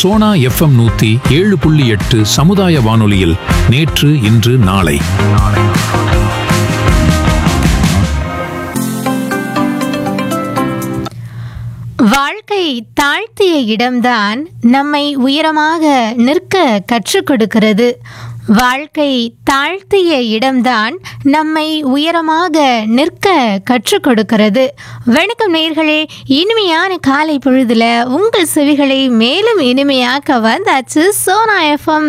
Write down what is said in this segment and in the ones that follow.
Sona FM 107.8 சமுதாய வானொலியில் நேற்று இன்று நாளை. வாழ்க்கை தாழ்த்திய இடம்தான் நம்மை உயரமாக நிற்க கற்றுக் கொடுக்கிறது. வாழ்க்கை தாழ்த்திய இடம்தான் நம்மை உயரமாக நிற்க கற்றுக் கொடுக்கிறது. வணக்கம் நேயர்களே, இனிமையான காலை பொழுதுல உங்கள் செவிகளை மேலும் இனிமையாக்க வந்தாச்சு சோனா FM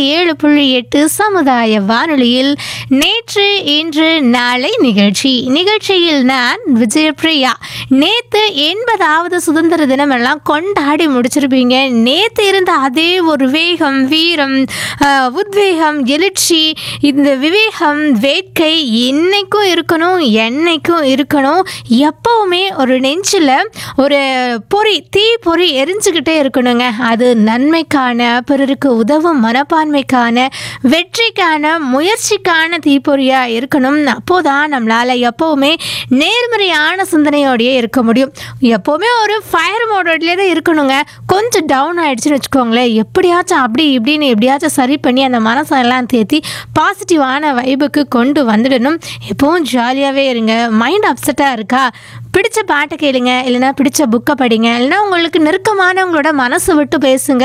107.8 சமுதாய வானொலியில் நேற்று இன்று நாளை நிகழ்ச்சியில் நான் விஜயபிரியா. நேற்று 80வது சுதந்திர தினம் எல்லாம் கொண்டாடி முடிச்சிருப்பீங்க. நேற்று இருந்த அதே ஒரு வேகம், வீரம், உத்வேகம், எழுச்சி, இந்த விவேகம், வேட்கை இன்னைக்கும் இருக்கணும், என்னைக்கும் இருக்கணும். எப்பவுமே ஒரு நெஞ்சில் ஒரு தீ பொறி எரிஞ்சுக்கிட்டே இருக்கணுங்க. அது நன்மைக்கான, பிறருக்கு உதவும் மனப்பான்மைக்கான, வெற்றிக்கான, முயற்சிக்கான தீப்பொறியா இருக்கணும். அப்போதான் நம்மளால எப்பவுமே நேர்மறையான சிந்தனையோடையே இருக்க முடியும். எப்பவுமே ஒரு ஃபயர் மோட்லேயே தான் இருக்கணுங்க. கொஞ்சம் டவுன் ஆயிடுச்சுன்னு வச்சுக்கோங்களேன், எப்படியாச்சும் அப்படி இப்படின்னு எப்படியாச்சும் சரி பண்ணி அந்த மனசெல்லாம் தேத்தி பாசிட்டிவான வைபுக்கு கொண்டு வந்துடணும். எப்பவும் ஜாலியாகவே இருங்க. மைண்ட் அப்செட்டாக இருக்கா, பிடிச்ச பாட்டை கேளுங்க, இல்லைன்னா பிடிச்ச புக்கை படிங்க, இல்லைன்னா உங்களுக்கு நெருக்கமானவங்களோட மனசு விட்டு பேசுங்க.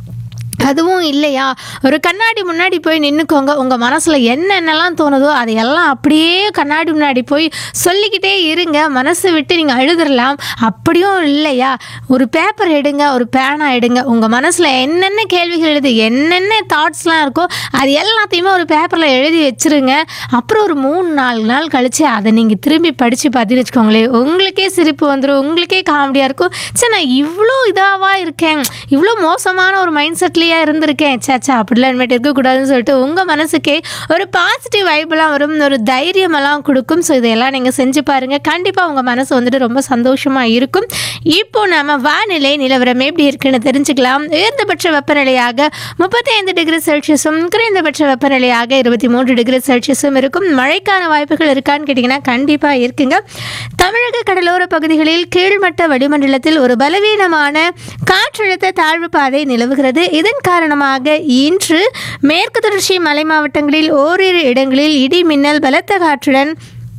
அதுவும் இல்லையா, ஒரு கண்ணாடி முன்னாடி போய் நின்றுக்கோங்க. உங்கள் மனசில் என்னென்னலாம் தோணுதோ அதையெல்லாம் அப்படியே கண்ணாடி முன்னாடி போய் சொல்லிக்கிட்டே இருங்க. மனசை விட்டு நீங்கள் அழுதுடலாம். அப்படியும் இல்லையா, ஒரு பேப்பர் எடுங்க, ஒரு பேனா எடுங்க. உங்கள் மனசில் என்னென்ன கேள்விகள் எழுது, என்னென்ன தாட்ஸ்லாம் இருக்கோ அது எல்லாத்தையுமே ஒரு பேப்பரில் எழுதி வச்சுருங்க. அப்புறம் ஒரு 3-4 நாள் கழித்து அதை நீங்கள் திரும்பி படித்து பார்த்துன்னு வச்சுக்கோங்களேன், உங்களுக்கே சிரிப்பு வந்துடும், உங்களுக்கே காமெடியாக இருக்கும். சரி, நான் இவ்வளோ இதாவாக இருக்கேன், இவ்வளோ மோசமான ஒரு மைண்ட் செட்லேயே இருந்திருக்கேன், சேச்சா அப்படிலாம் இனிமேட்டு இருக்கக்கூடாதுன்னு சொல்லிட்டு உங்கள் மனசுக்கே ஒரு பாசிட்டிவ் வைப்லாம் வரும், ஒரு தைரியமெல்லாம் கொடுக்கும். ஸோ இதையெல்லாம் நீங்கள் செஞ்சு பாருங்கள். கண்டிப்பாக உங்கள் மனசு வந்துட்டு ரொம்ப சந்தோஷமாக இருக்கும். இப்போ நம்ம வானிலை நிலவரம் எப்படி இருக்குன்னு தெரிஞ்சுக்கலாம். உயர்ந்தபட்ச வெப்பநிலையாக 35 டிகிரி செல்சியஸும் குறைந்தபட்ச வெப்பநிலையாக 23 டிகிரி செல்சியஸும் இருக்கும். மழைக்கான வாய்ப்புகள் இருக்கான்னு கேட்டிங்கன்னா கண்டிப்பாக இருக்குங்க. தமிழக கடலோர பகுதிகளில் கீழ்மட்ட வளிமண்டலத்தில் ஒரு பலவீனமான காற்றழுத்த தாழ்வு பாதை நிலவுகிறது. இதன் காரணமாக இன்று மேற்கு தொடர்ச்சி மலை மாவட்டங்களில் ஓரிரு இடங்களில் இடி மின்னல் பலத்த காற்றுடன்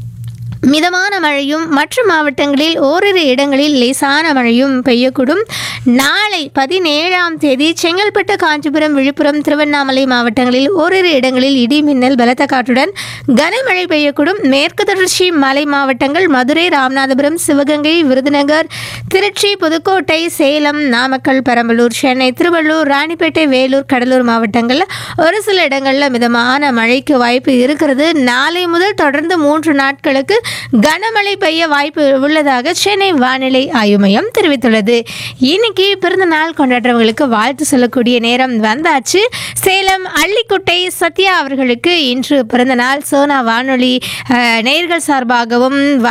மிதமான மழையும், மற்ற மாவட்டங்களில் ஓரிரு இடங்களில் லேசான மழையும் பெய்யக்கூடும். நாளை 17ஆம் தேதி செங்கல்பட்டு, காஞ்சிபுரம், விழுப்புரம், திருவண்ணாமலை மாவட்டங்களில் ஓரிரு இடங்களில் இடி மின்னல் பலத்த காற்றுடன் கனமழை பெய்யக்கூடும். மேற்கு தொடர்ச்சி மலை மாவட்டங்கள் மதுரை, ராமநாதபுரம், சிவகங்கை, விருதுநகர், திருச்சி, புதுக்கோட்டை, சேலம், நாமக்கல், பெரம்பலூர், சென்னை, திருவள்ளூர், ராணிப்பேட்டை, வேலூர், கடலூர் மாவட்டங்களில் ஒரு சில இடங்களில் மிதமான மழைக்கு வாய்ப்பு இருக்கிறது. நாளை முதல் தொடர்ந்து 3 நாட்களுக்கு கனமழை பெய்ய வாய்ப்பு உள்ளதாக சென்னை வானிலை ஆய்வு மையம் தெரிவித்துள்ளது. இன்னைக்கு பிறந்த நாள் கொண்டாடுறவங்களுக்கு வாழ்த்து சொல்லக்கூடிய நேரம் வந்தாச்சு. சேலம் அள்ளிக்குட்டை சத்யா அவர்களுக்கு இன்று பிறந்த நாள். சோனா வானொலி நேயர்கள் சார்பாகவும்